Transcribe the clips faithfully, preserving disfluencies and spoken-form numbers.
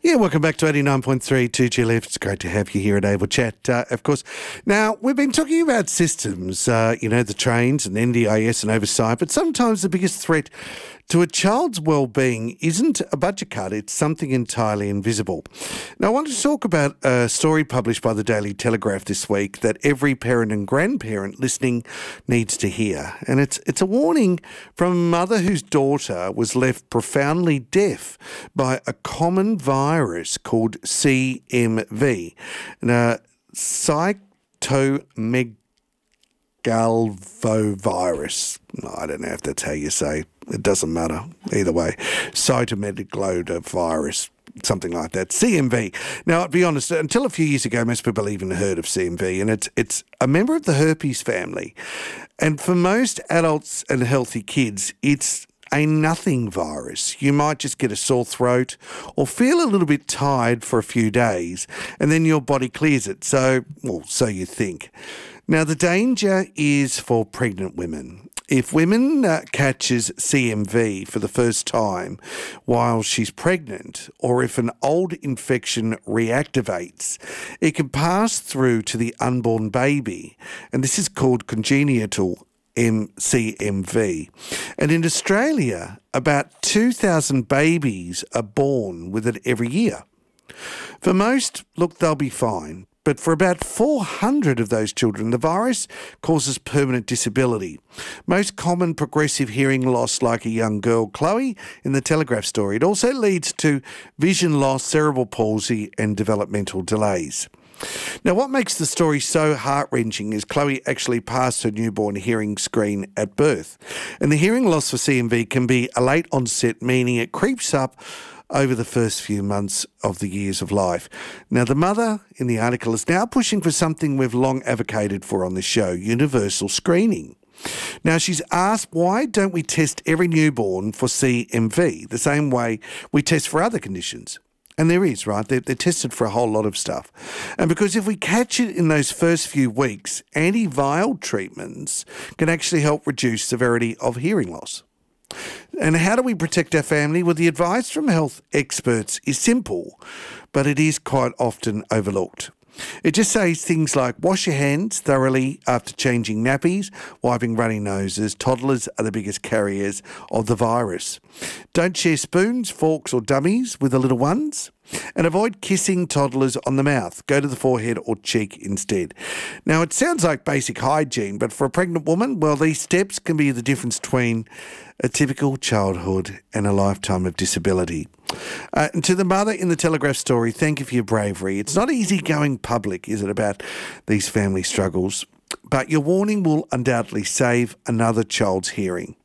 Yeah, welcome back to eighty-nine point three two G L F. It's great to have you here at Able Chat, uh, of course. Now, we've been talking about systems, uh, you know, the trains and N D I S and oversight, but sometimes the biggest threat to a child's well-being isn't a budget cut, it's something entirely invisible. Now, I want to talk about a story published by the Daily Telegraph this week that every parent and grandparent listening needs to hear. And it's it's a warning from a mother whose daughter was left profoundly deaf by a common virus called C M V, and, uh, cytomegalovirus. I don't know if that's how you say. It doesn't matter. Either way, cytomegalovirus, something like that. C M V. Now, I'll be honest, until a few years ago, most people even heard of C M V, and it's it's a member of the herpes family. And for most adults and healthy kids, it's a nothing virus. You might just get a sore throat or feel a little bit tired for a few days, and then your body clears it. So, well, so you think. Now, the danger is for pregnant women. If women uh, catches C M V for the first time while she's pregnant, or if an old infection reactivates, it can pass through to the unborn baby, and this is called congenital C M V. And in Australia, about two thousand babies are born with it every year. For most, look, they'll be fine. But for about four hundred of those children, the virus causes permanent disability. Most common progressive hearing loss, like a young girl, Chloe, in the Telegraph story. It also leads to vision loss, cerebral palsy and developmental delays. Now, what makes the story so heart-wrenching is Chloe actually passed her newborn hearing screen at birth. And the hearing loss for C M V can be a late onset, meaning it creeps up over the first few months of the years of life. Now, the mother in the article is now pushing for something we've long advocated for on the show, universal screening. Now, she's asked, why don't we test every newborn for C M V the same way we test for other conditions? And there is, right? They're, they're tested for a whole lot of stuff. And because if we catch it in those first few weeks, antiviral treatments can actually help reduce severity of hearing loss. And how do we protect our family? Well, the advice from health experts is simple, but it is quite often overlooked. It just says things like wash your hands thoroughly after changing nappies, wiping runny noses. Toddlers are the biggest carriers of the virus. Don't share spoons, forks or dummies with the little ones. And avoid kissing toddlers on the mouth. Go to the forehead or cheek instead. Now, it sounds like basic hygiene, but for a pregnant woman, well, these steps can be the difference between a typical childhood and a lifetime of disability. Uh, and to the mother in the Telegraph story, thank you for your bravery. It's not easy going public, is it, about these family struggles? But your warning will undoubtedly save another child's hearing.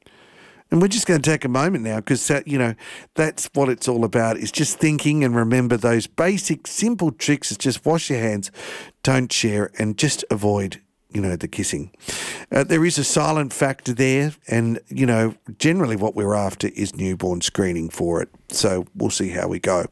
And we're just going to take a moment now because, uh, you know, that's what it's all about, is just thinking and remember those basic, simple tricks. Is just wash your hands, don't share, and just avoid, you know, the kissing. Uh, there is a silent factor there, and, you know, generally what we're after is newborn screening for it. So we'll see how we go.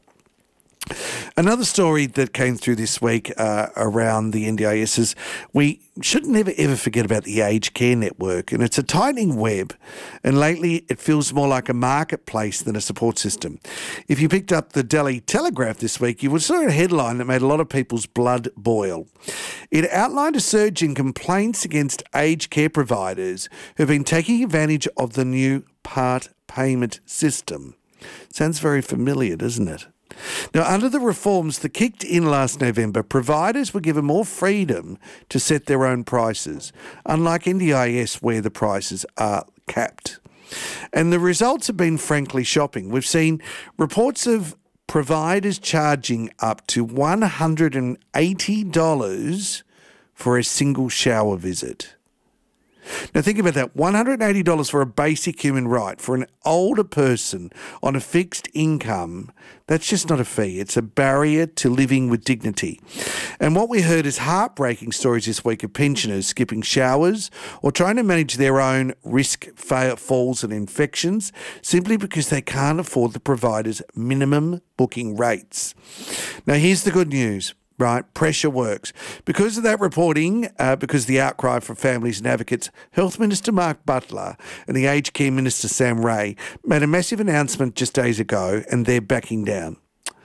Another story that came through this week uh, around the N D I S is we should never ever forget about the aged care network, and it's a tightening web, and lately it feels more like a marketplace than a support system. If you picked up the Daily Telegraph this week, you would saw a headline that made a lot of people's blood boil. It outlined a surge in complaints against aged care providers who have been taking advantage of the new part payment system. Sounds very familiar, doesn't it? Now, under the reforms that kicked in last November, providers were given more freedom to set their own prices, unlike N D I S where the prices are capped. And the results have been frankly shocking. We've seen reports of providers charging up to one hundred eighty dollars for a single shower visit. Now think about that, one hundred eighty dollars for a basic human right. For an older person on a fixed income, that's just not a fee. It's a barrier to living with dignity. And what we heard is heartbreaking stories this week of pensioners skipping showers or trying to manage their own risk falls and infections simply because they can't afford the provider's minimum booking rates. Now here's the good news. Right, pressure works. Because of that reporting, uh, because of the outcry from families and advocates, Health Minister Mark Butler and the Aged Care Minister Sam Ray made a massive announcement just days ago, and they're backing down.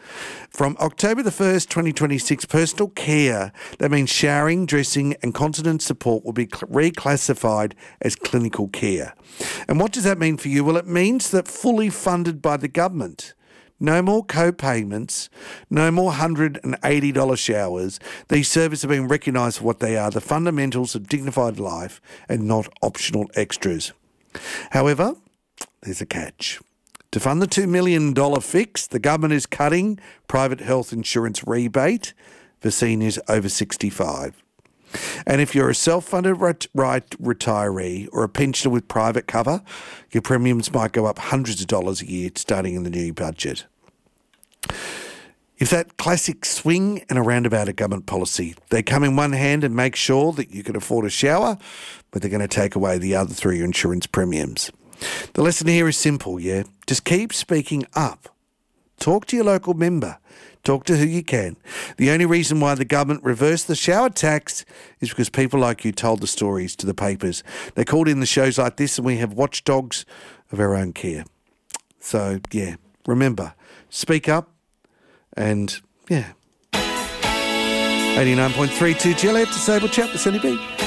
From October the first, twenty twenty-six, personal care, that means showering, dressing and continence support, will be reclassified as clinical care. And what does that mean for you? Well, it means that fully funded by the government. No more co-payments, no more one hundred eighty dollars showers. These services are being recognised for what they are, the fundamentals of dignified life and not optional extras. However, there's a catch. To fund the two million dollars fix, the government is cutting private health insurance rebate for seniors over sixty-five. And if you're a self-funded right, right retiree or a pensioner with private cover, your premiums might go up hundreds of dollars a year starting in the new budget. If that classic swing and a roundabout of government policy, they come in one hand and make sure that you can afford a shower, but they're going to take away the other through your insurance premiums. The lesson here is simple, yeah? Just keep speaking up. Talk to your local member. Talk to who you can. The only reason why the government reversed the shower tax is because people like you told the stories to the papers. They called in the shows like this and we have watchdogs of our own care. So, yeah, remember, speak up and, yeah. eighty-nine point three two Gillette, Disabled Chat with Sunny B.